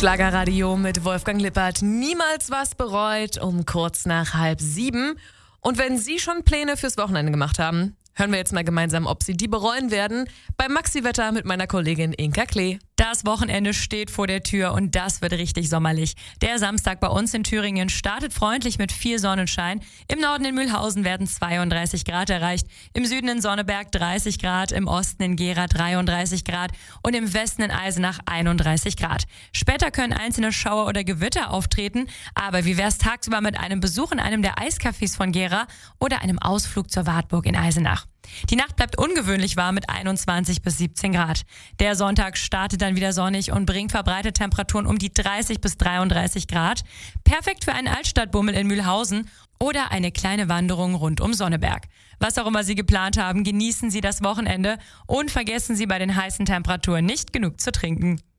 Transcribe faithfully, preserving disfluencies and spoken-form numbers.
Schlagerradio mit Wolfgang Lippert. Niemals was bereut um kurz nach halb sieben. Und wenn Sie schon Pläne fürs Wochenende gemacht haben, hören wir jetzt mal gemeinsam, ob Sie die bereuen werden. Beim Maxi-Wetter mit meiner Kollegin Inka Klee. Das Wochenende steht vor der Tür und das wird richtig sommerlich. Der Samstag bei uns in Thüringen startet freundlich mit viel Sonnenschein. Im Norden in Mühlhausen werden zweiunddreißig Grad erreicht, im Süden in Sonneberg dreißig Grad, im Osten in Gera dreiunddreißig Grad und im Westen in Eisenach einunddreißig Grad. Später können einzelne Schauer oder Gewitter auftreten, aber wie wär's tagsüber mit einem Besuch in einem der Eiscafés von Gera oder einem Ausflug zur Wartburg in Eisenach? Die Nacht bleibt ungewöhnlich warm mit einundzwanzig bis siebzehn Grad. Der Sonntag startet dann wieder sonnig und bringt verbreitete Temperaturen um die dreißig bis dreiunddreißig Grad. Perfekt für einen Altstadtbummel in Mühlhausen oder eine kleine Wanderung rund um Sonneberg. Was auch immer Sie geplant haben, genießen Sie das Wochenende und vergessen Sie bei den heißen Temperaturen nicht genug zu trinken.